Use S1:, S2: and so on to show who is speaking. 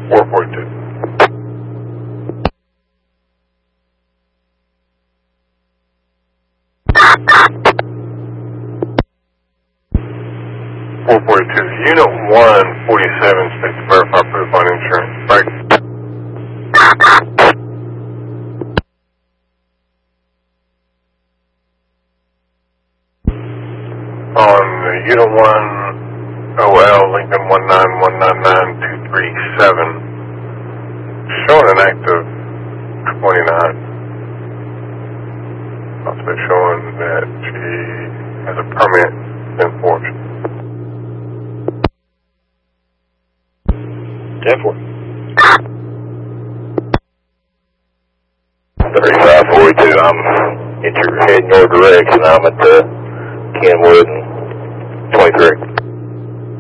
S1: 442. Unit 147 states verify proof on insurance. Right. On Unit 1 OL Lincoln 19199-237, showing an active 29. Also showing that she has a permit enforced.
S2: 10-4. 3542, I'm heading your direction. I'm at Kenwood and 23.